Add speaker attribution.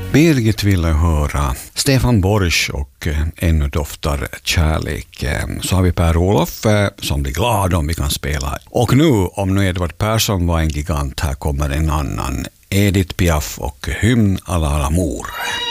Speaker 1: Birgit ville höra Stefan Borsch och Ännu doftar kärlek. Så har vi Per-Olof som blir glad om vi kan spela. Och nu, om nu Edvard Persson var en gigant, här kommer en annan. Edith Piaf och Hymn à l'amour.